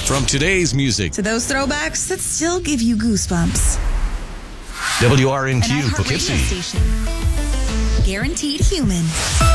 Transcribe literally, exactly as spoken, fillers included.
From today's music. To those throwbacks that still give you goosebumps. W R N An Q iHeartRadio Poughkeepsie. station. Guaranteed human.